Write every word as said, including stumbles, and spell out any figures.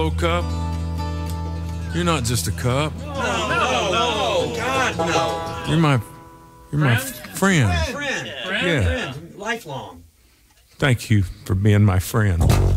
Oh, cup. You're not just a cup. No, no, no, God, no. You're my, you're my friend. Friend, Yeah. friend, lifelong. Thank you for being my friend.